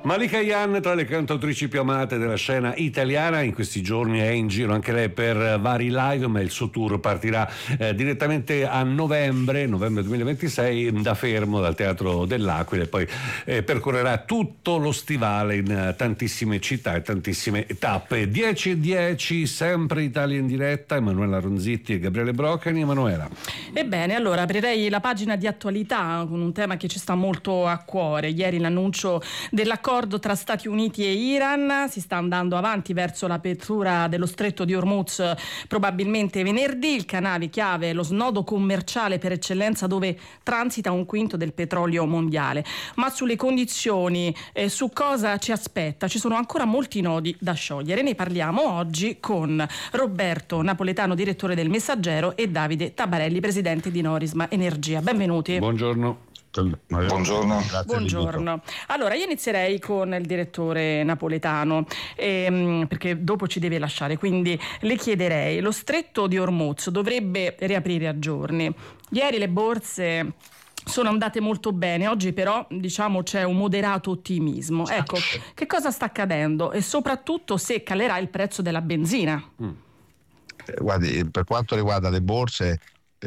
Malika Ayane, tra le cantautrici più amate della scena italiana, in questi giorni è in giro anche lei per vari live, ma il suo tour partirà direttamente a novembre 2026 da Fermo, dal Teatro dell'Aquila, e poi percorrerà tutto lo stivale in tantissime città e tantissime tappe. 10:10, sempre Italia in diretta, Emanuela Ronzitti e Gabriele Brocani. Emanuela. Ebbene, allora aprirei la pagina di attualità con un tema che ci sta molto a cuore. Ieri l'annuncio dell'accordo tra Stati Uniti e Iran, si sta andando avanti verso l'apertura dello stretto di Hormuz probabilmente venerdì. Il canale chiave, lo snodo commerciale per eccellenza dove transita un quinto del petrolio mondiale. Ma sulle condizioni, su cosa ci aspetta, ci sono ancora molti nodi da sciogliere. Ne parliamo oggi con Roberto Napoletano, direttore del Messaggero, e Davide Tabarelli, presidente di Norisma Energia. Benvenuti. Buongiorno. Buongiorno. Buongiorno. Allora, io inizierei con il direttore Napoletano, perché dopo ci deve lasciare, quindi le chiederei: lo stretto di Hormuz dovrebbe riaprire a giorni. Ieri le borse sono andate molto bene, oggi però diciamo c'è un moderato ottimismo. Ecco, che cosa sta accadendo e soprattutto se calerà il prezzo della benzina? Guardi, per quanto riguarda le borse,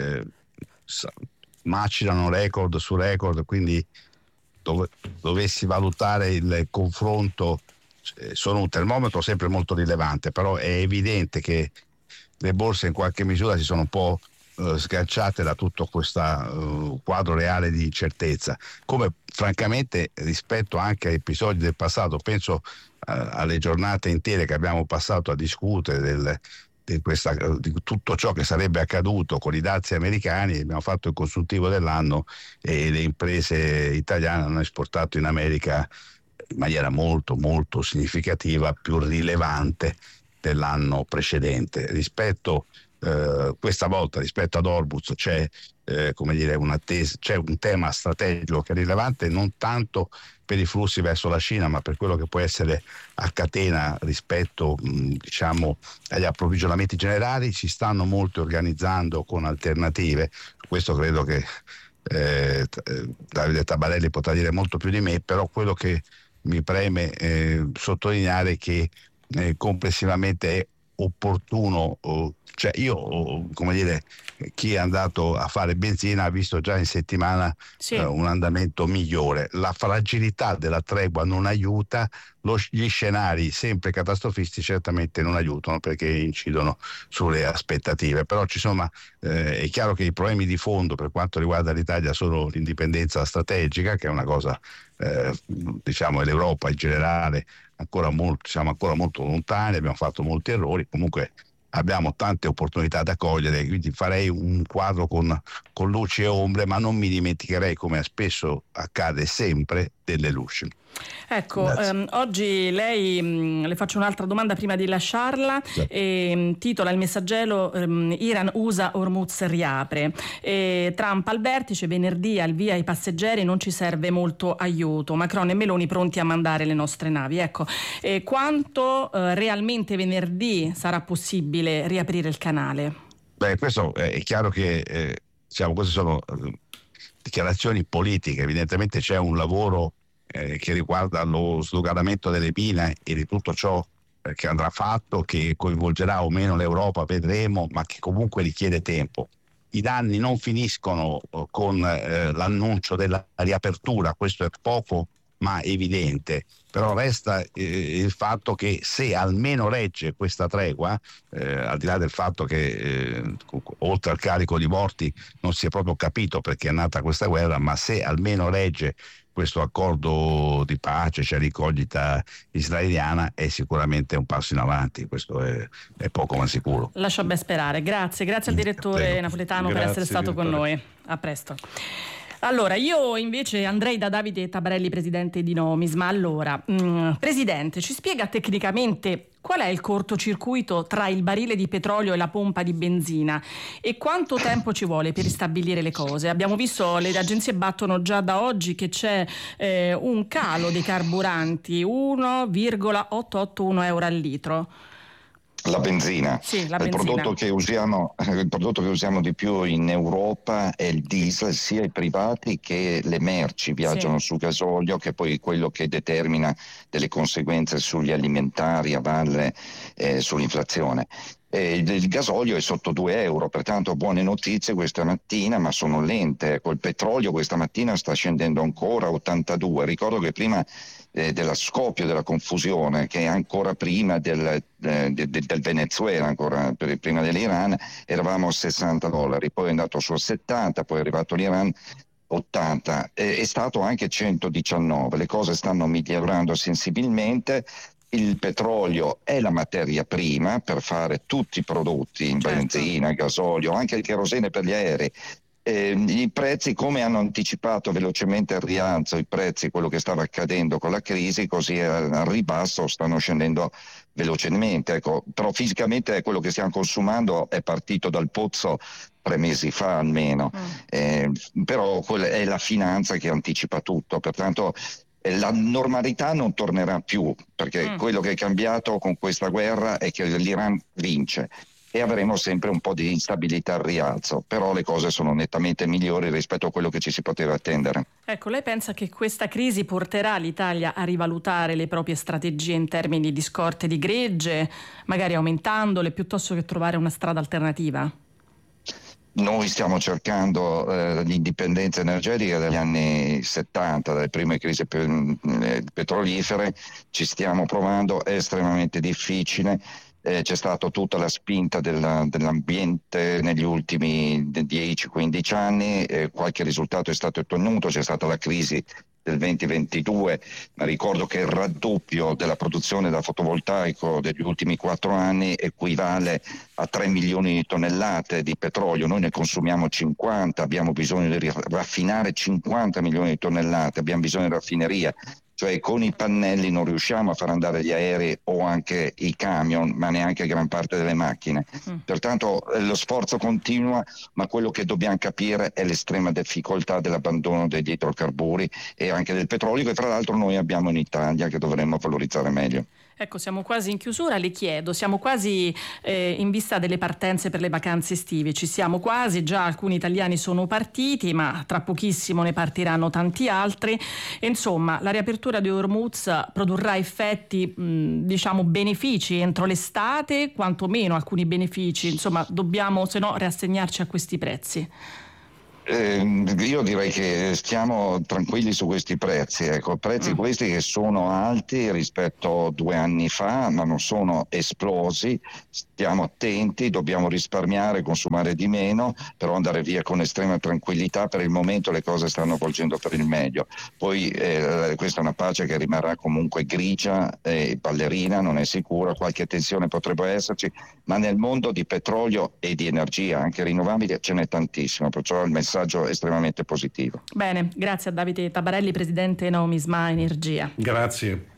macinano record su record, quindi dovessi valutare il confronto, sono un termometro sempre molto rilevante, però è evidente che le borse in qualche misura si sono un po' sganciate da tutto questo quadro reale di incertezza, come francamente rispetto anche a episodi del passato, penso alle giornate intere che abbiamo passato a discutere di tutto ciò che sarebbe accaduto con i dazi americani. Abbiamo fatto il consuntivo dell'anno e le imprese italiane hanno esportato in America in maniera molto molto significativa, più rilevante dell'anno precedente. Rispetto questa volta, rispetto ad Hormuz, c'è c'è un tema strategico che è rilevante, non tanto per i flussi verso la Cina, ma per quello che può essere a catena rispetto diciamo agli approvvigionamenti generali. Si stanno molti organizzando con alternative. Questo credo che Davide Tabarelli potrà dire molto più di me, però quello che mi preme sottolineare è che complessivamente è opportuno, cioè io, come dire, chi è andato a fare benzina ha visto già in settimana un andamento migliore. La fragilità della tregua non aiuta, gli scenari sempre catastrofisti certamente non aiutano, perché incidono sulle aspettative. Però è chiaro che i problemi di fondo per quanto riguarda l'Italia sono l'indipendenza strategica, che è una cosa diciamo, e l'Europa in generale siamo ancora molto lontani, abbiamo fatto molti errori, comunque abbiamo tante opportunità da cogliere, quindi farei un quadro con luci e ombre, ma non mi dimenticherei, come spesso accade sempre, delle luci. Ecco, oggi lei, le faccio un'altra domanda prima di lasciarla. Titola il Messaggero: Iran USA, Hormuz riapre. Trump al vertice, venerdì al via ai passeggeri, non ci serve molto aiuto, Macron e Meloni pronti a mandare le nostre navi. Ecco, quanto realmente venerdì sarà possibile riaprire il canale? Beh, questo è chiaro che queste sono dichiarazioni politiche. Evidentemente c'è un lavoro che riguarda lo sdoganamento delle mine e di tutto ciò che andrà fatto, che coinvolgerà o meno l'Europa, vedremo, ma che comunque richiede tempo. I danni non finiscono con l'annuncio della riapertura, questo è poco ma evidente, però resta il fatto che se almeno regge questa tregua, al di là del fatto che oltre al carico di morti non si è proprio capito perché è nata questa guerra, ma se almeno regge questo accordo di pace, cioè ricoglita israeliana, è sicuramente un passo in avanti. Questo è poco ma sicuro. Lascia ben sperare. Grazie al direttore Napoletano per essere stato con noi. A presto. Allora, io invece andrei da Davide Tabarelli, presidente di Nomisma. Allora, presidente, ci spiega tecnicamente qual è il cortocircuito tra il barile di petrolio e la pompa di benzina e quanto tempo ci vuole per ristabilire le cose? Abbiamo visto, le agenzie battono già da oggi che c'è un calo dei carburanti, 1,881 euro al litro. La benzina. Sì, la il benzina. prodotto che usiamo di più in Europa è il diesel, sia i privati che le merci viaggiano su gasolio, che poi è quello che determina delle conseguenze sugli alimentari a valle sull'inflazione. Il gasolio è sotto 2 euro, pertanto buone notizie questa mattina, ma sono lente. Col petrolio questa mattina sta scendendo ancora a 82. Ricordo che prima dello scoppio della confusione, che è ancora prima del Venezuela, ancora prima dell'Iran, eravamo a $60, poi è andato su a 70, poi è arrivato l'Iran 80, è stato anche 119. Le cose stanno migliorando sensibilmente. Il petrolio è la materia prima per fare tutti i prodotti, in benzina, gasolio, anche il kerosene per gli aerei. I prezzi, come hanno anticipato velocemente il rialzo, i prezzi, quello che stava accadendo con la crisi, così al ribasso stanno scendendo velocemente. Ecco, però fisicamente quello che stiamo consumando è partito dal pozzo 3 mesi fa almeno, però è la finanza che anticipa tutto, pertanto la normalità non tornerà più, perché quello che è cambiato con questa guerra è che l'Iran vince e avremo sempre un po' di instabilità al rialzo, però le cose sono nettamente migliori rispetto a quello che ci si poteva attendere. Ecco, lei pensa che questa crisi porterà l'Italia a rivalutare le proprie strategie in termini di scorte di gregge, magari aumentandole, piuttosto che trovare una strada alternativa? Noi stiamo cercando l'indipendenza energetica dagli anni 70, dalle prime crisi petrolifere, ci stiamo provando, è estremamente difficile. C'è stata tutta la spinta dell'ambiente negli ultimi 10-15 anni, qualche risultato è stato ottenuto, c'è stata la crisi del 2022, ma ricordo che il raddoppio della produzione da fotovoltaico degli ultimi 4 anni equivale a 3 milioni di tonnellate di petrolio. Noi ne consumiamo 50, abbiamo bisogno di raffinare 50 milioni di tonnellate, abbiamo bisogno di raffineria. Cioè con i pannelli non riusciamo a far andare gli aerei o anche i camion, ma neanche gran parte delle macchine. Pertanto lo sforzo continua, ma quello che dobbiamo capire è l'estrema difficoltà dell'abbandono degli idrocarburi e anche del petrolio, che tra l'altro noi abbiamo in Italia, che dovremmo valorizzare meglio. Ecco, siamo quasi in chiusura, le chiedo, siamo quasi in vista delle partenze per le vacanze estive, ci siamo quasi, già alcuni italiani sono partiti, ma tra pochissimo ne partiranno tanti altri. E insomma, la riapertura di Hormuz produrrà effetti, diciamo, benefici entro l'estate, quantomeno alcuni benefici, insomma, dobbiamo se no rassegnarci a questi prezzi. Io direi che stiamo tranquilli su questi prezzi, ecco, prezzi questi che sono alti rispetto a 2 anni fa, ma non sono esplosi. Stiamo attenti, dobbiamo risparmiare, consumare di meno, però andare via con estrema tranquillità. Per il momento le cose stanno volgendo per il meglio. Poi questa è una pace che rimarrà comunque grigia e ballerina, non è sicura, qualche tensione potrebbe esserci, ma nel mondo di petrolio e di energia, anche rinnovabili, ce n'è tantissimo, perciò il messaggio è estremamente positivo. Bene, grazie a Davide Tabarelli, presidente Nomisma Energia. Grazie.